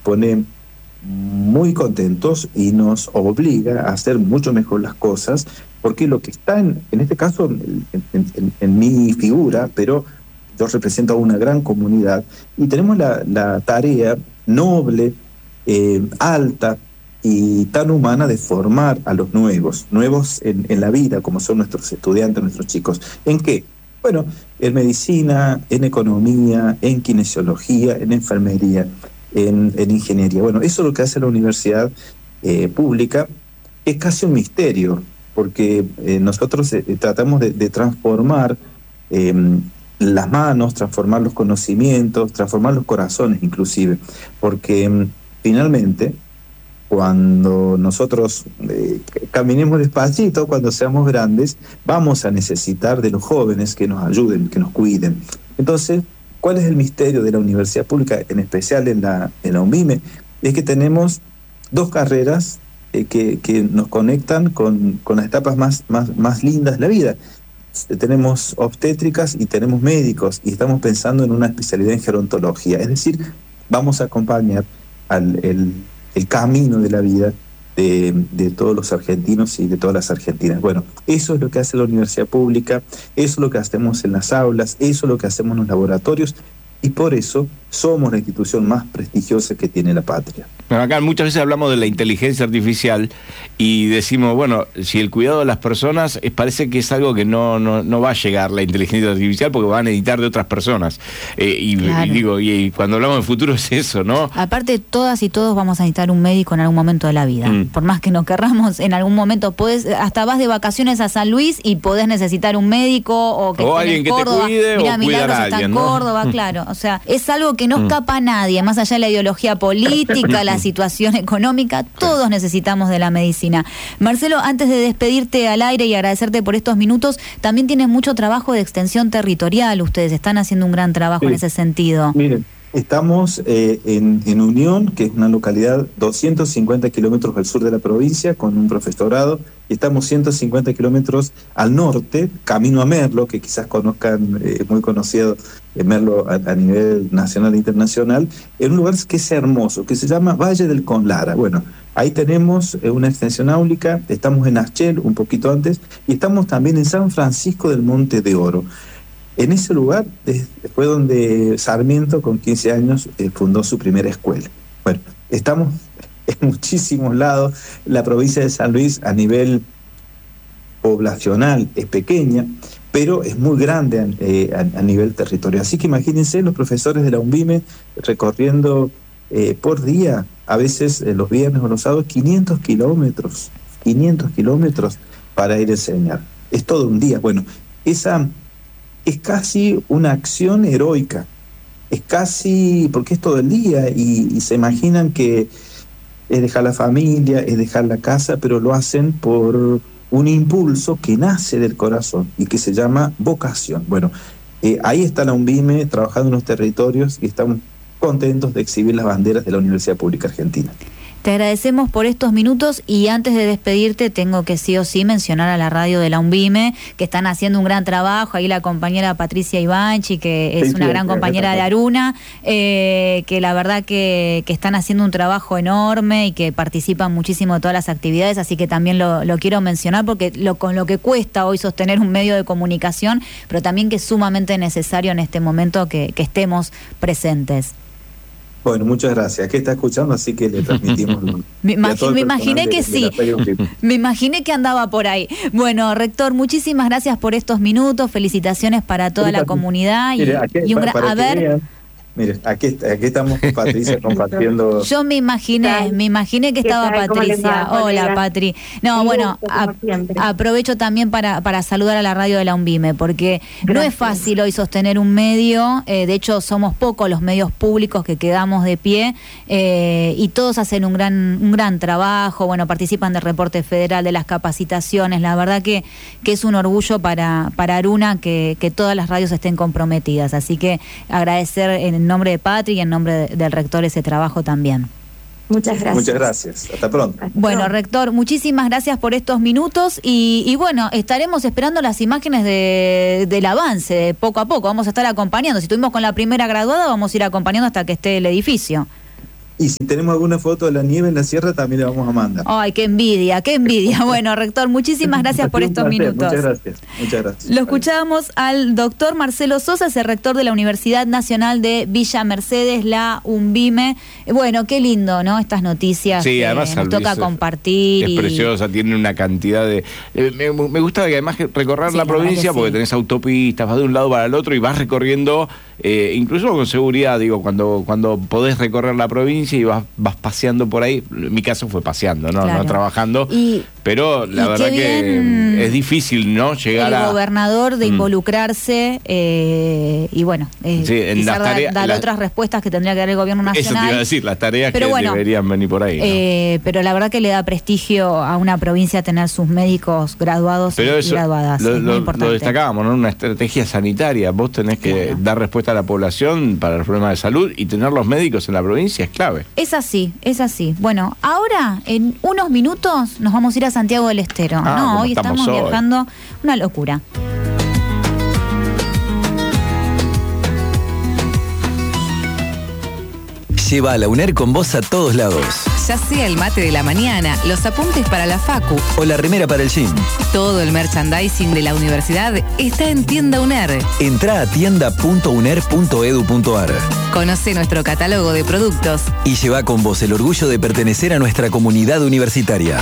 pone muy contentos y nos obliga a hacer mucho mejor las cosas, porque lo que está en este caso en mi figura, pero yo represento a una gran comunidad y tenemos la tarea noble, alta y tan humana de formar a los nuevos en la vida, como son nuestros estudiantes, nuestros chicos. ¿En qué? Bueno, en medicina, en economía, en kinesiología, en enfermería, en ingeniería. Bueno, eso es lo que hace la universidad pública. Es casi un misterio, porque nosotros tratamos de transformar las manos, transformar los conocimientos, transformar los corazones inclusive, porque finalmente cuando nosotros caminemos despacito, cuando seamos grandes, vamos a necesitar de los jóvenes que nos ayuden, que nos cuiden. Entonces, ¿cuál es el misterio de la universidad pública, en especial en la UNVIME? Es que tenemos dos carreras que nos conectan con las etapas más lindas de la vida. Tenemos obstétricas y tenemos médicos, y estamos pensando en una especialidad en gerontología. Es decir, vamos a acompañar el camino de la vida de todos los argentinos y de todas las argentinas. Bueno, eso es lo que hace la universidad pública, eso es lo que hacemos en las aulas, eso es lo que hacemos en los laboratorios, y por eso somos la institución más prestigiosa que tiene la patria. Bueno, acá muchas veces hablamos de la inteligencia artificial y decimos, bueno, si el cuidado de las personas, parece que es algo que no va a llegar la inteligencia artificial porque van a editar de otras personas. Claro. Y cuando hablamos de futuro es eso, ¿no? Aparte, todas y todos vamos a necesitar un médico en algún momento de la vida. Por más que no querramos, en algún momento hasta vas de vacaciones a San Luis y podés necesitar un médico o alguien que Córdoba. te cuide. Mirá, o cuidar a alguien, está en Córdoba, ¿no? Claro. O sea, es algo que no escapa a nadie, más allá de la ideología política, la situación económica, todos necesitamos de la medicina. Marcelo, antes de despedirte al aire y agradecerte por estos minutos, también tienes mucho trabajo de extensión territorial, ustedes están haciendo un gran trabajo en ese sentido. Miren, estamos en Unión, que es una localidad 250 kilómetros al sur de la provincia, con un profesorado, y estamos 150 kilómetros al norte, camino a Merlo, que quizás conozcan, muy conocido Merlo a nivel nacional e internacional, en un lugar que es hermoso, que se llama Valle del Conlara. Bueno, ahí tenemos una extensión áulica, estamos en Achel, un poquito antes, y estamos también en San Francisco del Monte de Oro. En ese lugar fue donde Sarmiento, con 15 años, fundó su primera escuela. Bueno, estamos en muchísimos lados. La provincia de San Luis, a nivel poblacional, es pequeña, pero es muy grande a nivel territorial. Así que imagínense los profesores de la UNVIME recorriendo por día, a veces los viernes o los sábados, 500 kilómetros para ir a enseñar. Es todo un día. Bueno, esa es casi una acción heroica, es casi, porque es todo el día, y se imaginan que es dejar la familia, es dejar la casa, pero lo hacen por un impulso que nace del corazón y que se llama vocación. Bueno, ahí está la UNVIME trabajando en los territorios y estamos contentos de exhibir las banderas de la Universidad Pública Argentina. Te agradecemos por estos minutos y antes de despedirte tengo que sí o sí mencionar a la radio de la UNVIME, que están haciendo un gran trabajo, ahí la compañera Patricia Ivanchi, que es una gran compañera de Aruna, que la verdad que están haciendo un trabajo enorme y que participan muchísimo de todas las actividades, así que también lo quiero mencionar porque con lo que cuesta hoy sostener un medio de comunicación, pero también que es sumamente necesario en este momento que estemos presentes. Bueno, muchas gracias. Aquí está escuchando, así que le transmitimos. Me imaginé que sí. Me imaginé que andaba por ahí. Bueno, rector, muchísimas gracias por estos minutos. Felicitaciones para toda la comunidad. A ver. Mire, aquí estamos con Patricia compartiendo. Yo me imaginé que estaba Patricia. Hola, Patri. No, bueno, aprovecho también para saludar a la radio de la UNVIME, porque no es fácil hoy sostener un medio, de hecho somos pocos los medios públicos que quedamos de pie, y todos hacen un gran trabajo, bueno, participan del reporte federal, de las capacitaciones, la verdad que es un orgullo para Aruna que todas las radios estén comprometidas, así que agradecer en nombre de Patri y en nombre del rector ese trabajo también. Muchas gracias. Muchas gracias. Hasta pronto. Bueno, rector, muchísimas gracias por estos minutos y bueno, estaremos esperando las imágenes del avance de poco a poco. Vamos a estar acompañando. Si estuvimos con la primera graduada, vamos a ir acompañando hasta que esté el edificio. y si tenemos alguna foto de la nieve en la sierra también le vamos a mandar. Ay, qué envidia, qué envidia. Bueno, rector, muchísimas gracias por estos minutos. Muchas gracias. Lo escuchábamos al doctor Marcelo Sosa, es el rector de la Universidad Nacional de Villa Mercedes, la UNVIME. Bueno, qué lindo, ¿no? Estas noticias sí, que además, nos toca compartir. Es preciosa, tiene una cantidad de... me gusta que además recorrer la provincia, porque tenés autopistas, vas de un lado para el otro y vas recorriendo, incluso con seguridad, digo, cuando podés recorrer la provincia y vas paseando por ahí. En mi caso fue paseando, no trabajando, pero la verdad que es difícil, ¿no? Llegar el gobernador de involucrarse y bueno, dar otras respuestas que tendría que dar el gobierno nacional. Eso te iba a decir, las tareas que deberían venir por ahí, ¿no? Pero la verdad que le da prestigio a una provincia tener sus médicos graduados y graduadas. Es muy importante. Lo destacábamos, ¿no? Una estrategia sanitaria. Vos tenés que dar respuesta a la población para los problemas de salud, y tener los médicos en la provincia es clave. Es así. Bueno, ahora en unos minutos nos vamos a ir a Santiago del Estero. Hoy estamos viajando, una locura. Lleva a la UNER con vos a todos lados. Ya sea el mate de la mañana, los apuntes para la facu o la remera para el gym. Todo el merchandising de la universidad está en Tienda UNER. Entrá a tienda.uner.edu.ar. Conoce nuestro catálogo de productos y lleva con vos el orgullo de pertenecer a nuestra comunidad universitaria.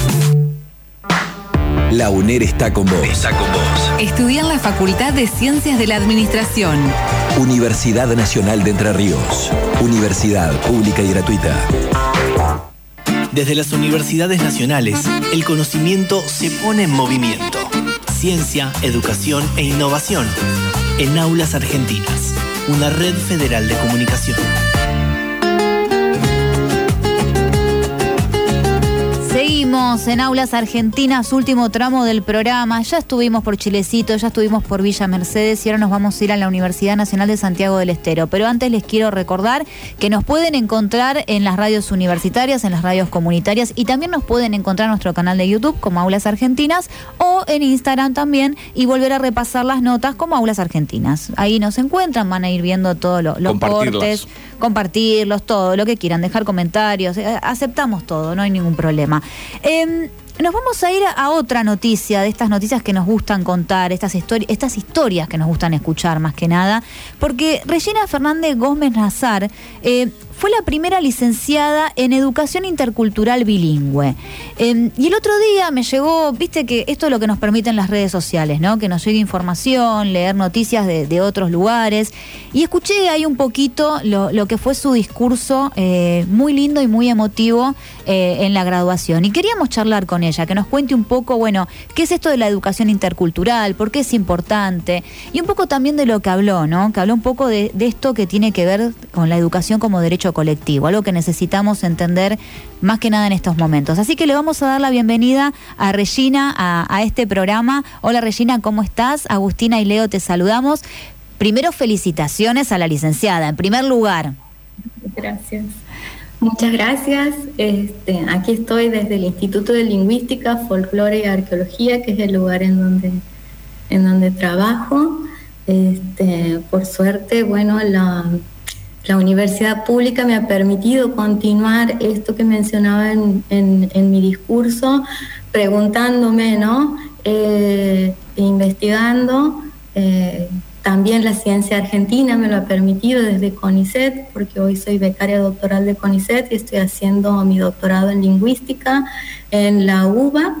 La UNER está con vos. Estudia en la Facultad de Ciencias de la Administración. Universidad Nacional de Entre Ríos. Universidad pública y gratuita. Desde las universidades nacionales, el conocimiento se pone en movimiento. Ciencia, educación e innovación. En Aulas Argentinas, una red federal de comunicación. Seguimos en Aulas Argentinas, último tramo del programa. Ya estuvimos por Chilecito, ya estuvimos por Villa Mercedes y ahora nos vamos a ir a la Universidad Nacional de Santiago del Estero. Pero antes les quiero recordar que nos pueden encontrar en las radios universitarias, en las radios comunitarias, y también nos pueden encontrar en nuestro canal de YouTube como Aulas Argentinas, o en Instagram también, y volver a repasar las notas como Aulas Argentinas. Ahí nos encuentran, van a ir viendo todos los cortes, compartirlos, todo lo que quieran, dejar comentarios, aceptamos todo, no hay ningún problema. Nos vamos a ir a otra noticia, de estas noticias que nos gustan contar, estas historias que nos gustan escuchar más que nada, porque Regina Fernández Gómez Nazar fue la primera licenciada en Educación Intercultural Bilingüe. Y el otro día me llegó, viste que esto es lo que nos permiten las redes sociales, ¿no? Que nos llegue información, leer noticias de otros lugares. Y escuché ahí un poquito lo que fue su discurso, muy lindo y muy emotivo en la graduación. Y queríamos charlar con ella, que nos cuente un poco, bueno, qué es esto de la educación intercultural, por qué es importante, y un poco también de lo que habló, ¿no? Que habló un poco de esto que tiene que ver con la educación como derecho colectivo, algo que necesitamos entender más que nada en estos momentos. Así que le vamos a dar la bienvenida a Regina a este programa. Hola Regina, ¿cómo estás? Agustina y Leo te saludamos. Primero, felicitaciones a la licenciada, en primer lugar. Gracias. Muchas gracias. Aquí estoy desde el Instituto de Lingüística, Folclore y Arqueología, que es el lugar en donde trabajo. Por suerte, bueno, la universidad pública me ha permitido continuar esto que mencionaba en mi discurso, preguntándome, ¿no? Investigando. También la ciencia argentina me lo ha permitido desde CONICET, porque hoy soy becaria doctoral de CONICET y estoy haciendo mi doctorado en lingüística en la UBA.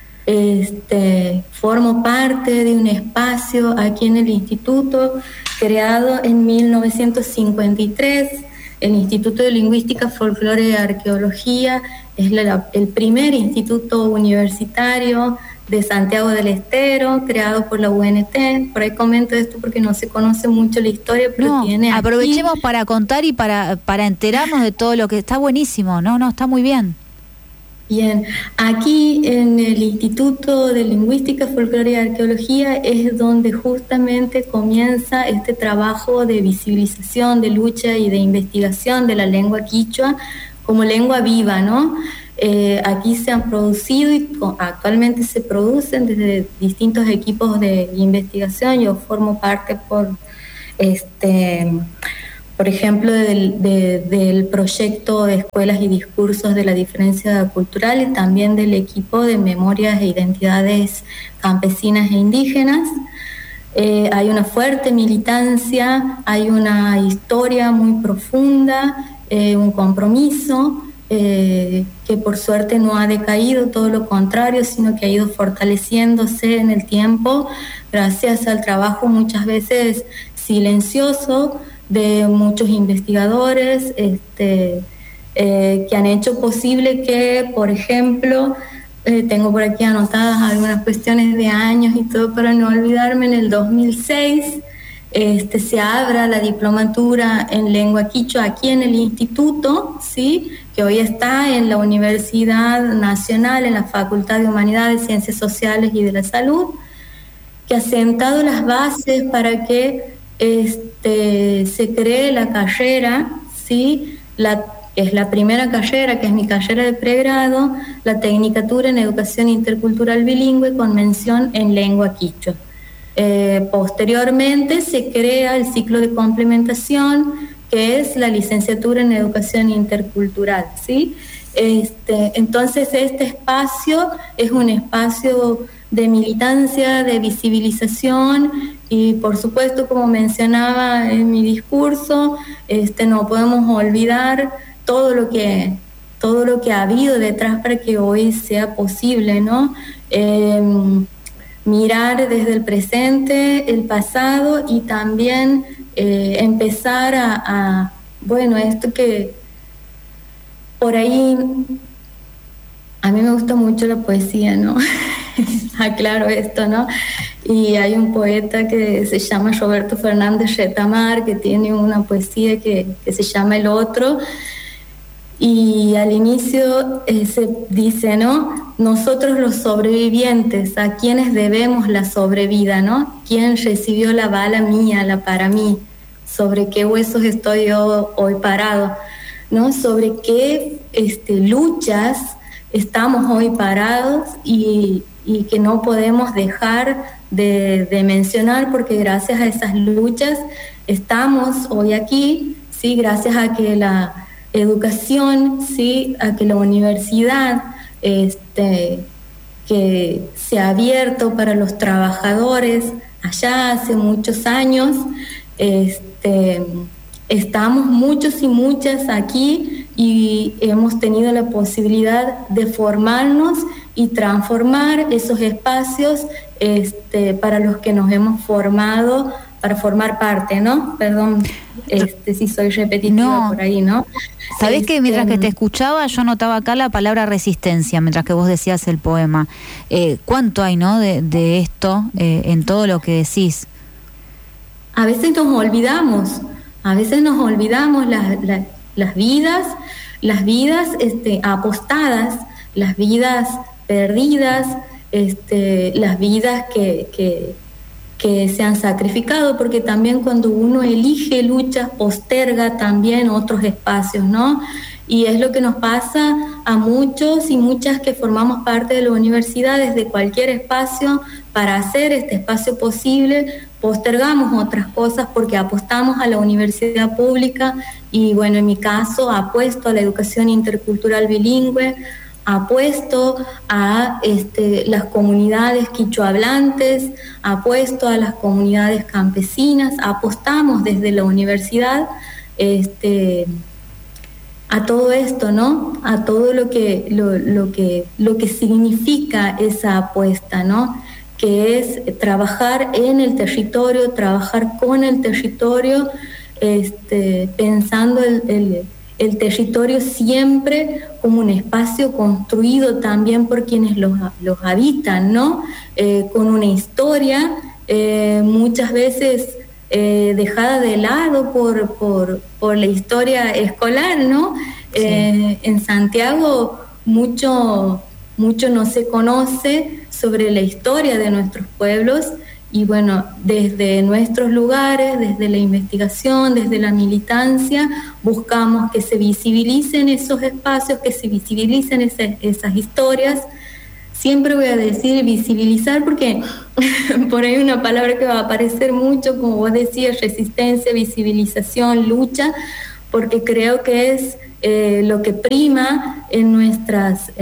Formo parte de un espacio aquí en el instituto creado en 1953. El Instituto de Lingüística, Folclore y Arqueología es el primer instituto universitario de Santiago del Estero, creado por la UNT. Por ahí comento esto porque no se conoce mucho la historia, pero tiene aquí... Aprovechemos para contar y para enterarnos de todo lo que está buenísimo. No, está muy bien. Bien, aquí en el Instituto de Lingüística, Folclore y Arqueología es donde justamente comienza este trabajo de visibilización, de lucha y de investigación de la lengua quichua como lengua viva, ¿no? Aquí se han producido y actualmente se producen desde distintos equipos de investigación. Yo formo parte por por ejemplo, del proyecto Escuelas y Discursos de la Diferencia Cultural y también del equipo de Memorias e Identidades Campesinas e Indígenas. Hay una fuerte militancia, hay una historia muy profunda, un compromiso que por suerte no ha decaído, todo lo contrario, sino que ha ido fortaleciéndose en el tiempo gracias al trabajo muchas veces silencioso de muchos investigadores que han hecho posible que, por ejemplo, tengo por aquí anotadas algunas cuestiones de años y todo para no olvidarme, en el 2006 se abra la diplomatura en lengua quichua aquí en el instituto, ¿sí?, que hoy está en la Universidad Nacional, en la Facultad de Humanidades, Ciencias Sociales y de la Salud, que ha sentado las bases para que se cree la carrera, ¿sí?, es la primera carrera, que es mi carrera de pregrado, la Tecnicatura en Educación Intercultural Bilingüe con mención en lengua quichua. Posteriormente se crea el ciclo de complementación, que es la licenciatura en Educación Intercultural, ¿sí? Entonces este espacio es un espacio de militancia, de visibilización y, por supuesto, como mencionaba en mi discurso, no podemos olvidar todo lo que ha habido detrás para que hoy sea posible, ¿no? Mirar desde el presente, el pasado y también empezar esto que por ahí a mí me gusta mucho la poesía, ¿no? Aclaro esto, ¿no? Y hay un poeta que se llama Roberto Fernández Retamar, que tiene una poesía que se llama El Otro, y al inicio se dice, ¿no? Nosotros los sobrevivientes, a quienes debemos la sobrevida, ¿no? ¿Quién recibió la bala mía, la para mí? ¿Sobre qué huesos estoy yo hoy parado? ¿No? ¿Sobre qué luchas estamos hoy parados y que no podemos dejar de mencionar, porque gracias a esas luchas estamos hoy aquí, ¿sí? Gracias a que la educación, ¿sí?, a que la universidad que se ha abierto para los trabajadores allá hace muchos años, estamos muchos y muchas aquí y hemos tenido la posibilidad de formarnos y transformar esos espacios para los que nos hemos formado, para formar parte, ¿no? Perdón si soy repetitiva por ahí, ¿no? Sabés que mientras que te escuchaba, yo notaba acá la palabra resistencia, mientras que vos decías el poema. ¿Cuánto hay, no, de esto en todo lo que decís? A veces nos olvidamos las vidas apostadas, las vidas perdidas, las vidas que se han sacrificado, porque también cuando uno elige luchas posterga también otros espacios, ¿no? Y es lo que nos pasa a muchos y muchas que formamos parte de la universidad, desde cualquier espacio. Para hacer este espacio posible postergamos otras cosas porque apostamos a la universidad pública y, bueno, en mi caso apuesto a la educación intercultural bilingüe, apuesto a las comunidades quichuahablantes, apuesto a las comunidades campesinas, apostamos desde la universidad a todo esto, ¿no? A todo lo que significa esa apuesta, ¿no? Que es trabajar en el territorio, trabajar con el territorio, pensando el territorio siempre como un espacio construido también por quienes los habitan, ¿no? Con una historia muchas veces dejada de lado por la historia escolar, ¿no? Sí. En Santiago mucho no se conoce sobre la historia de nuestros pueblos. Y bueno, desde nuestros lugares, desde la investigación, desde la militancia, buscamos que se visibilicen esos espacios, que se visibilicen esas historias, siempre voy a decir visibilizar, porque por ahí una palabra que va a aparecer mucho, como vos decías, resistencia, visibilización, lucha, porque creo que es lo que prima en nuestras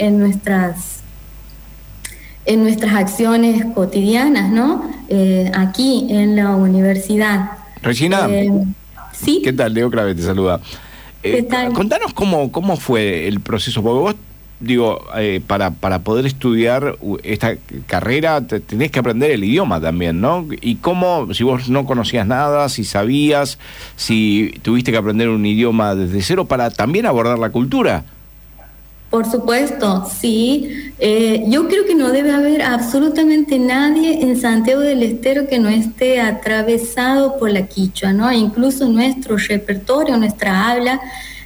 acciones cotidianas, ¿no? Aquí en la universidad. Regina, ¿sí? ¿Qué tal? Leo Clave te saluda. ¿Qué tal? Contanos cómo fue el proceso, porque vos, para poder estudiar esta carrera tenés que aprender el idioma también, ¿no? Y cómo, si vos no conocías nada, si sabías, si tuviste que aprender un idioma desde cero para también abordar la cultura. Por supuesto, sí. Yo creo que no debe haber absolutamente nadie en Santiago del Estero que no esté atravesado por la quichua, ¿no? Incluso nuestro repertorio, nuestra habla,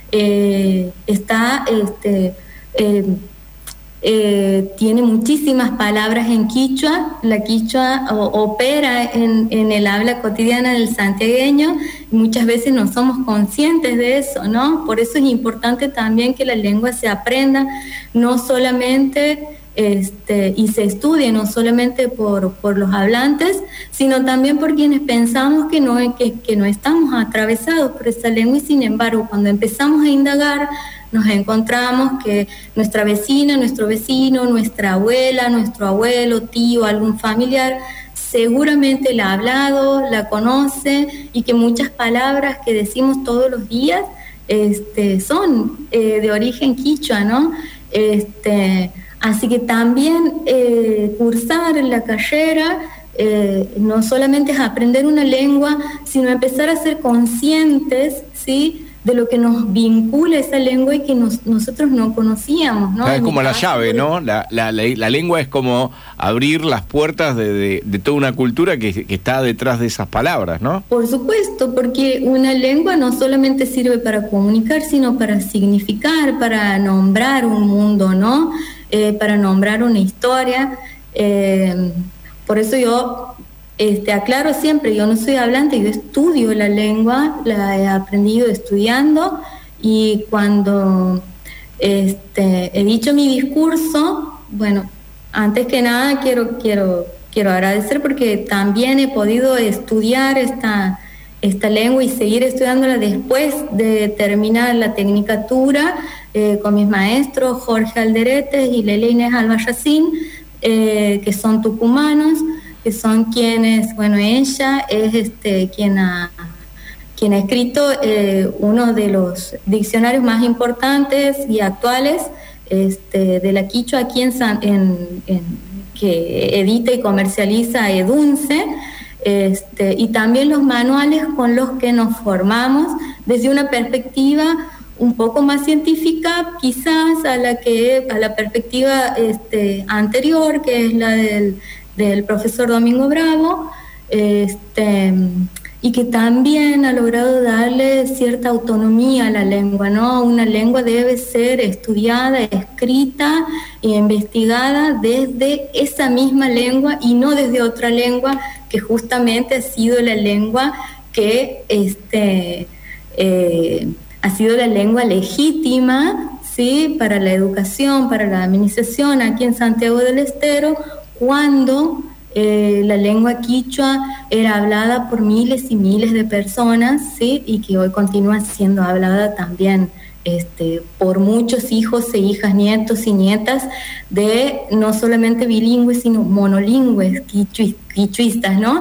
tiene muchísimas palabras en quichua. La quichua opera en el habla cotidiana del santiagueño y muchas veces no somos conscientes de eso, ¿no? Por eso es importante también que la lengua se aprenda, no solamente y se estudie, no solamente por los hablantes, sino también por quienes pensamos que no estamos atravesados por esa lengua, y sin embargo cuando empezamos a indagar nos encontramos que nuestra vecina, nuestro vecino, nuestra abuela, nuestro abuelo, tío, algún familiar seguramente la ha hablado, la conoce, y que muchas palabras que decimos todos los días son de origen quichua, ¿no? Así que también cursar la carrera no solamente es aprender una lengua, sino empezar a ser conscientes, ¿sí?, de lo que nos vincula esa lengua y que nosotros no conocíamos, ¿no? Es como la llave, ¿no? La lengua es como abrir las puertas de toda una cultura que está detrás de esas palabras, ¿no? Por supuesto, porque una lengua no solamente sirve para comunicar, sino para significar, para nombrar un mundo, ¿no? Para nombrar una historia. Por eso yo aclaro siempre, yo no soy hablante, yo estudio la lengua, la he aprendido estudiando, y cuando he dicho mi discurso, bueno, antes que nada quiero agradecer, porque también he podido estudiar esta lengua y seguir estudiándola después de terminar la tecnicatura con mis maestros Jorge Alderetes y Lelia Inés Albayacín, que son tucumanos, que son quienes, bueno, ella es quien ha escrito uno de los diccionarios más importantes y actuales de la quichua aquí que edita y comercializa Edunce, y también los manuales con los que nos formamos desde una perspectiva un poco más científica, quizás a la perspectiva anterior, que es la del profesor Domingo Bravo, y que también ha logrado darle cierta autonomía a la lengua, ¿no? Una lengua debe ser estudiada, escrita e investigada desde esa misma lengua y no desde otra lengua que justamente ha sido la lengua que ha sido la lengua legítima, ¿sí?, para la educación, para la administración aquí en Santiago del Estero, cuando la lengua quichua era hablada por miles y miles de personas, ¿sí?, y que hoy continúa siendo hablada también por muchos hijos e hijas, nietos y nietas de no solamente bilingües, sino monolingües, quichuistas, ¿no?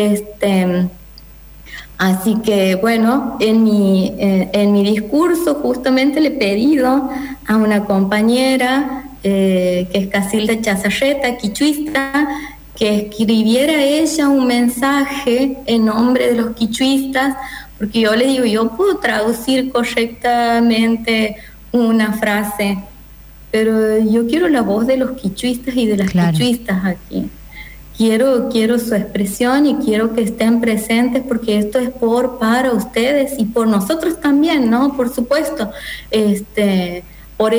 Así que, bueno, en mi discurso justamente le he pedido a una compañera que es Casilda Chazarreta, quichuista, que escribiera ella un mensaje en nombre de los quichuistas, porque yo le digo, yo puedo traducir correctamente una frase, pero yo quiero la voz de los quichuistas y de las quichuistas aquí. Quiero su expresión y quiero que estén presentes, porque esto es para ustedes y por nosotros también, ¿no? Por supuesto, por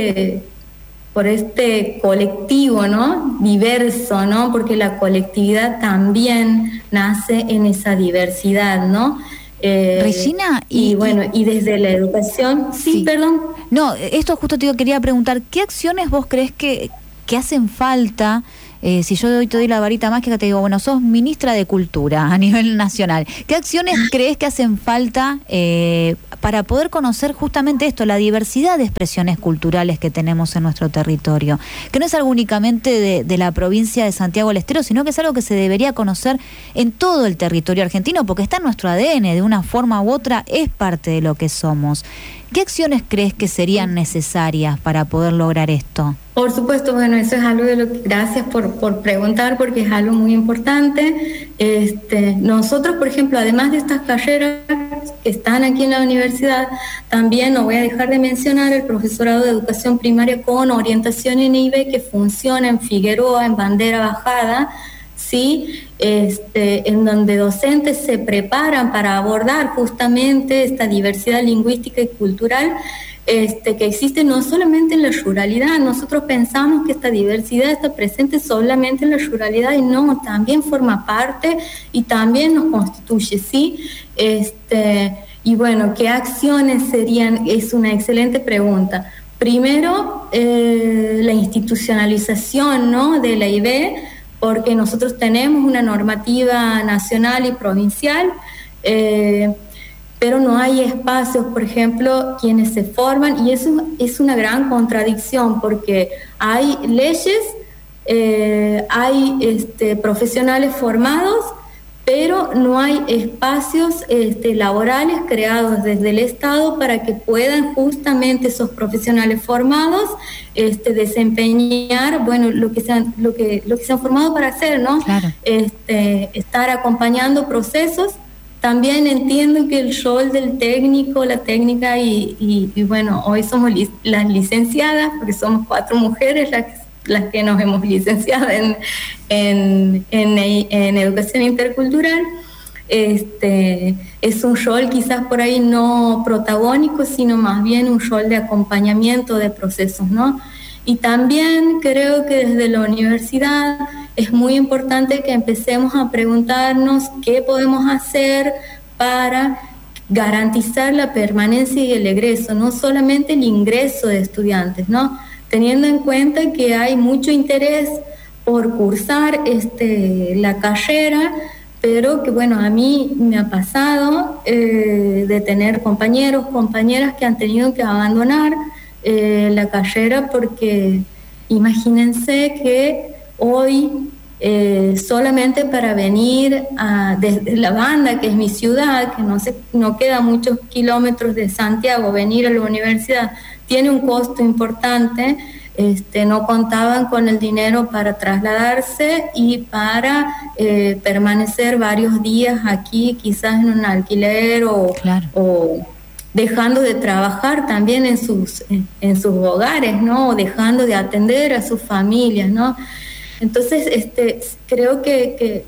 este colectivo, ¿no?, diverso, ¿no?, porque la colectividad también nace en esa diversidad, ¿no? Regina, y bueno, y desde la educación, sí, perdón. No, esto justo te quería preguntar, ¿qué acciones vos crees que que hacen falta. Si yo hoy te doy la varita mágica, te digo, bueno, sos ministra de Cultura a nivel nacional. ¿Qué acciones crees que hacen falta para poder conocer justamente esto, la diversidad de expresiones culturales que tenemos en nuestro territorio? Que no es algo únicamente de la provincia de Santiago del Estero, sino que es algo que se debería conocer en todo el territorio argentino, porque está en nuestro ADN, de una forma u otra, es parte de lo que somos. ¿Qué acciones crees que serían necesarias para poder lograr esto? Por supuesto, bueno, eso es algo de lo que, gracias por preguntar, porque es algo muy importante. Nosotros, por ejemplo, además de estas carreras que están aquí en la universidad, también no voy a dejar de mencionar el profesorado de educación primaria con orientación en IB que funciona en Figueroa, en Bandera Bajada, ¿sí? En donde docentes se preparan para abordar justamente esta diversidad lingüística y cultural que existe no solamente en la ruralidad. Nosotros pensamos que esta diversidad está presente solamente en la ruralidad y no, también forma parte y también nos constituye, ¿sí? Y bueno, ¿qué acciones serían? Es una excelente pregunta. Primero, la institucionalización, ¿no?, de la IB, porque nosotros tenemos una normativa nacional y provincial, pero no hay espacios, por ejemplo, quienes se forman, y eso es una gran contradicción, porque hay leyes, hay profesionales formados, pero no hay espacios laborales creados desde el Estado para que puedan justamente esos profesionales formados desempeñar, bueno, lo que se han formado para hacer, ¿no? Claro. Estar acompañando procesos. También entiendo que el rol del técnico, la técnica y bueno, hoy somos las licenciadas, porque somos 4 mujeres las que nos hemos licenciado en educación intercultural. Es un rol quizás por ahí no protagónico, sino más bien un rol de acompañamiento de procesos, ¿no? Y también creo que desde la universidad es muy importante que empecemos a preguntarnos qué podemos hacer para garantizar la permanencia y el egreso, no solamente el ingreso de estudiantes, ¿no? Teniendo en cuenta que hay mucho interés por cursar la carrera, pero que bueno, a mí me ha pasado de tener compañeros, compañeras que han tenido que abandonar la carrera porque imagínense que hoy solamente para venir desde La Banda, que es mi ciudad, que no queda muchos kilómetros de Santiago, venir a la universidad tiene un costo importante. No contaban con el dinero para trasladarse y para permanecer varios días aquí, quizás en un alquiler o dejando de trabajar también en sus hogares, ¿no? O dejando de atender a sus familias, ¿no? Entonces, creo que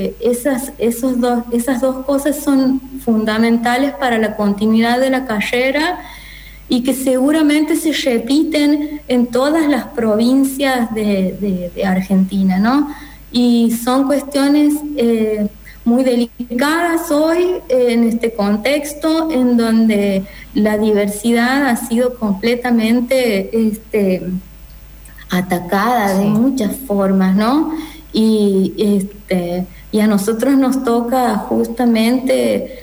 esas dos cosas son fundamentales para la continuidad de la carrera y que seguramente se repiten en todas las provincias de Argentina, ¿no? Y son cuestiones muy delicadas hoy en este contexto en donde la diversidad ha sido completamente atacada de muchas formas, ¿no? Y a nosotros nos toca justamente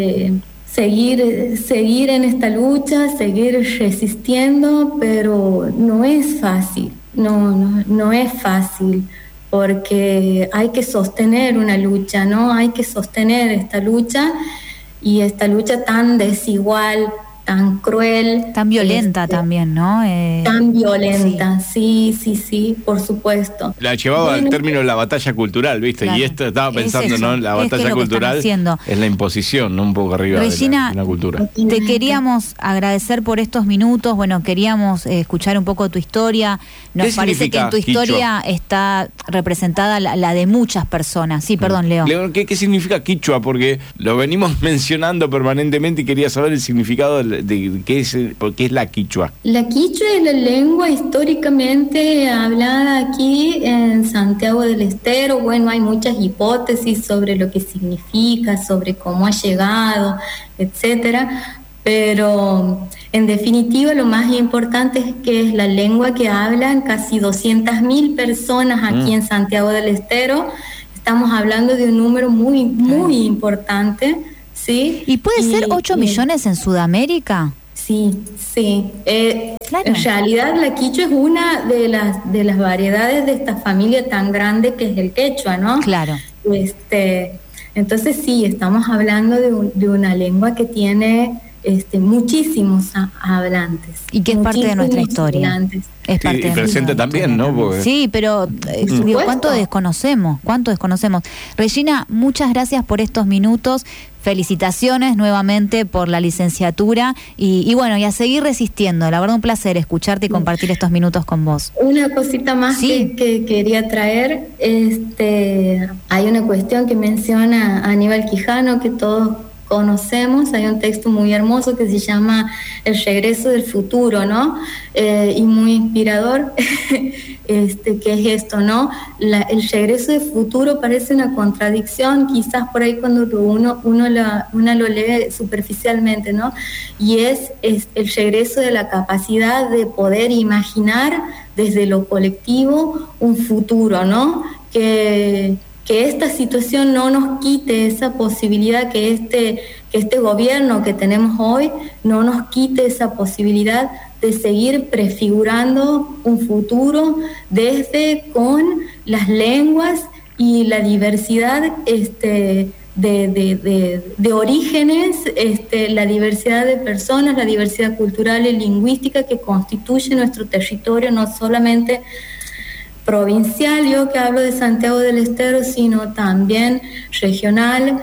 seguir en esta lucha, seguir resistiendo, pero no es fácil, no es fácil, porque hay que sostener una lucha, ¿no? Hay que sostener esta lucha, y esta lucha tan desigual, tan cruel. Tan violenta también, ¿no? Tan violenta, sí, por supuesto. La llevaba al término de la batalla cultural, ¿viste? Claro. Y esto estaba pensando, ¿no? La batalla cultural es la imposición, ¿no? Un poco arriba Regina, de la cultura. Te queríamos agradecer por estos minutos. Bueno, queríamos escuchar un poco tu historia. Nos parece que en tu historia está representada la de muchas personas. Sí, perdón, Leo. Leo, ¿qué significa quichua? Porque lo venimos mencionando permanentemente y quería saber el significado de qué es la quichua. La quichua es la lengua históricamente hablada aquí en Santiago del Estero. Bueno, hay muchas hipótesis sobre lo que significa, sobre cómo ha llegado, etcétera. Pero en definitiva lo más importante es que es la lengua que hablan casi 200.000 personas aquí en Santiago del Estero. Estamos hablando de un número muy, muy importante, ¿sí? ¿Y puede ser 8 millones en Sudamérica? Sí, sí. Claro. En realidad la quichua es una de las variedades de esta familia tan grande que es el quechua, ¿no? Claro. Entonces sí, estamos hablando de una lengua que tiene muchísimos hablantes. Y que es parte de nuestra historia. Hablantes. Es parte y presente también, ¿no? Porque... Sí, pero digo, ¿cuánto desconocemos? Regina, muchas gracias por estos minutos. Felicitaciones nuevamente por la licenciatura y bueno, y a seguir resistiendo. La verdad, un placer escucharte y compartir estos minutos con vos. Una cosita más que quería traer. Hay una cuestión que menciona Aníbal Quijano que todos conocemos. Hay un texto muy hermoso que se llama El regreso del futuro, ¿no? Y muy inspirador, que es esto, ¿no? El regreso del futuro parece una contradicción, quizás por ahí cuando uno lo lee superficialmente, ¿no? Y es el regreso de la capacidad de poder imaginar desde lo colectivo un futuro, ¿no? Que esta situación no nos quite esa posibilidad, que este gobierno que tenemos hoy no nos quite esa posibilidad de seguir prefigurando un futuro desde con las lenguas y la diversidad de orígenes, la diversidad de personas, la diversidad cultural y lingüística que constituye nuestro territorio, no solamente provincial, yo que hablo de Santiago del Estero, sino también regional,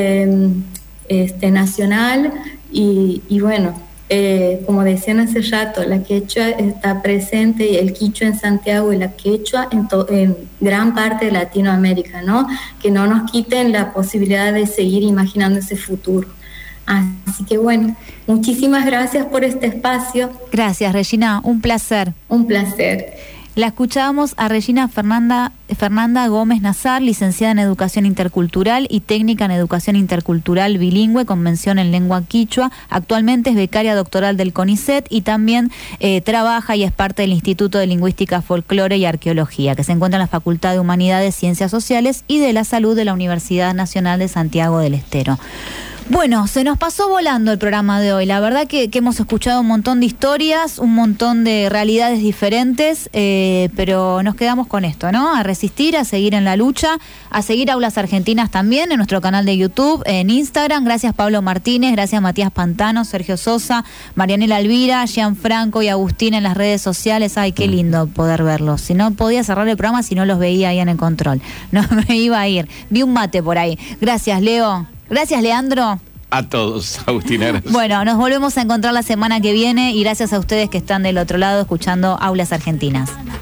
nacional y bueno, como decían hace rato, la quechua está presente, y el quichua en Santiago y la quechua en gran parte de Latinoamérica, ¿no? Que no nos quiten la posibilidad de seguir imaginando ese futuro. Así que bueno, muchísimas gracias por este espacio. Gracias, Regina, un placer. Un placer. La escuchábamos a Regina Fernanda Gómez Nazar, licenciada en Educación Intercultural y técnica en Educación Intercultural Bilingüe con mención en lengua quichua. Actualmente es becaria doctoral del CONICET y también trabaja y es parte del Instituto de Lingüística, Folclore y Arqueología, que se encuentra en la Facultad de Humanidades, Ciencias Sociales y de la Salud de la Universidad Nacional de Santiago del Estero. Bueno, se nos pasó volando el programa de hoy. La verdad que hemos escuchado un montón de historias, un montón de realidades diferentes, pero nos quedamos con esto, ¿no? A resistir, a seguir en la lucha, a seguir Aulas Argentinas también en nuestro canal de YouTube, en Instagram. Gracias Pablo Martínez, gracias Matías Pantano, Sergio Sosa, Marianela Elvira, Gianfranco y Agustín en las redes sociales. Ay, qué lindo poder verlos. Si no podía cerrar el programa si no los veía ahí en el control. No me iba a ir. Vi un mate por ahí. Gracias, Leo. Gracias, Leandro. A todos, Agustina. Bueno, nos volvemos a encontrar la semana que viene y gracias a ustedes que están del otro lado escuchando Aulas Argentinas.